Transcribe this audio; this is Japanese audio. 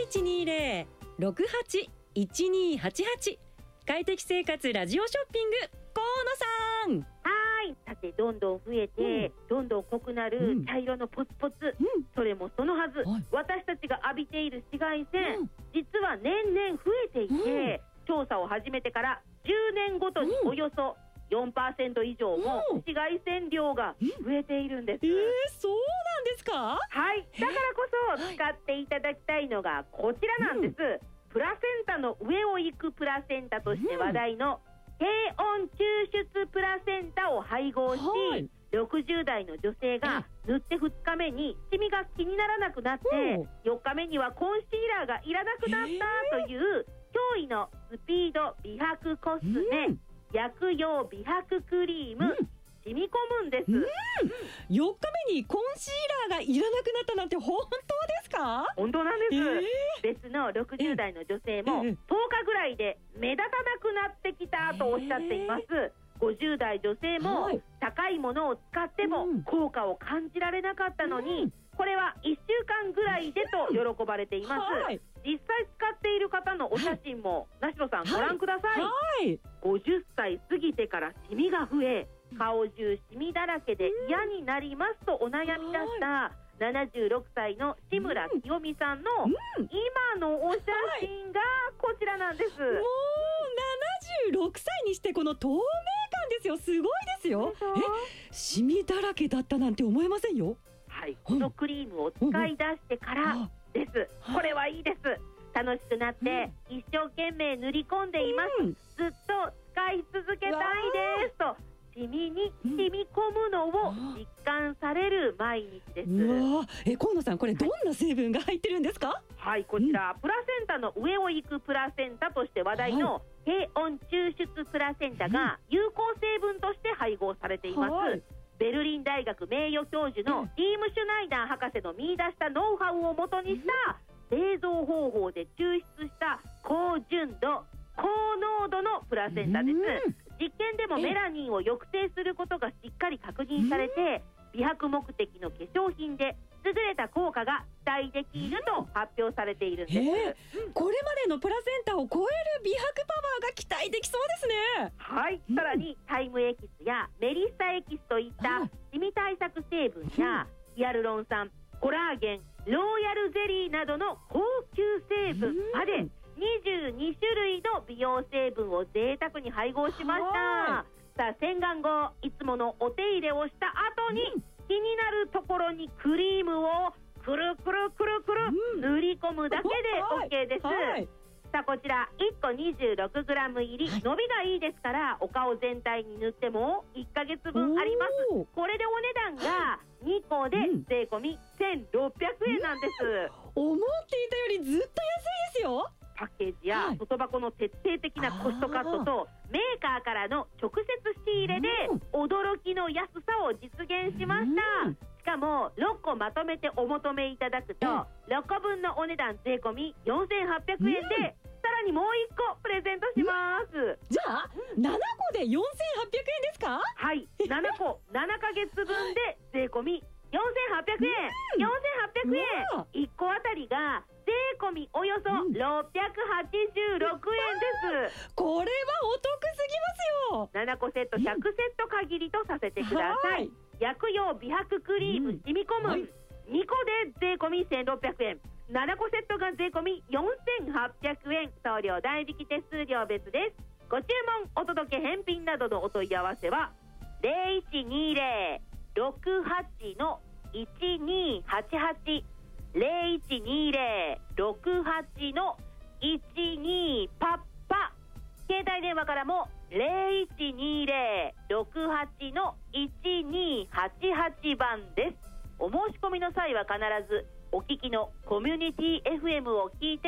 0120-68-1288快適生活ラジオショッピング河野さん。 はい。さてどんどん増えて、どんどん濃くなる茶色のポツポツ、それもそのはず、私たちが浴びている紫外線、実は年々増えていて、調査を始めてから10年ごとにおよそ4% 以上も紫外線量が増えているんです。 そうなんですか？ はい。だからこそ使っていただきたいのがこちらなんです。プラセンタの上を行くプラセンタとして話題の低温抽出プラセンタを配合し、60代の女性が塗って2日目にシミが気にならなくなって、4日目にはコンシーラーがいらなくなったという驚異のスピード美白コスメ、薬用美白クリーム、染み込むんです。 4日目にコンシーラーがいらなくなったなんて本当ですか？ 本当なんです。別の60代の女性も10日ぐらいで目立たなくなってきたとおっしゃっています。50代女性も高いものを使っても効果を感じられなかったのに、これは1週間ぐらいでと喜ばれています。実際使っている方のお写真も梨野さんご覧ください。50歳過ぎてからシミが増え、顔中シミだらけで嫌になりますとお悩み出した76歳の志村清美さんの今のお写真がこちらなんです。もう 76歳にしてこの透明感ですよ。すごいですよ。シミだらけだったなんて思えませんよ。 はい、このクリームを使い出してからです。これはいいです。楽しくなって一生懸命塗り込んでいます。ずっと使い続けたいですとシミに染み込むのを実感される毎日です。 河野さん、これどんな成分が入ってるんですか？ はい、こちらプラセンタの上を行くプラセンタとして話題の低温抽出プラセンタが有効成分として配合されています。ベルリン大学名誉教授のリーム・シュナイダー博士の見出したノウハウをもとにした製造方法で抽出した高純度高濃度のプラセンタです。実験でもメラニンを抑制することがしっかり確認されて、美白目的の化粧品で優れた効果が期待できると発表されているんです。 これまでのプラセンタを超える美白パワーが期待できそうですね。 はい、さらにタイムエキスやメリッサエキスといったシミ対策成分やヒアルロン酸、コラーゲン、ローヤルゼリーなどの高級成分まで22種類の美容成分を贅沢に配合しました。さあ、洗顔後いつものお手入れをした後に気になるところにクリームをくるくるくるくる塗り込むだけで OK です。さあ、こちら1個 26g 入り、伸びがいいですからお顔全体に塗っても1ヶ月分あります。これでお値段が2個で税込み1600円なんです。 思っていたよりずっと安いですよ。 パッケージや外箱の徹底的なコストカットとメーカーからの直接仕入れで驚きの安さを実現しました。しかも6個まとめてお求めいただくと6個分のお値段税込み4800円でさらにもう1個プレゼントします。 じゃあ7個で4800円ですか？ はい、7個7ヶ月分で税込み4800円。4800円1個あたりが税込みおよそ686円です。 これはお得すぎますよ。 7個セット100セット限りとさせてください。薬用美白クリーム染み込む2個で税込み1600円、7個セットが税込み4800円、送料代引き手数料別です。ご注文お届け返品などのお問い合わせは 0120-68-1288 0120-68-12パッパ。携帯電話からも 0120-68-1288 番です。お申し込みの際は必ずお聞きのコミュニティ FM を聞いて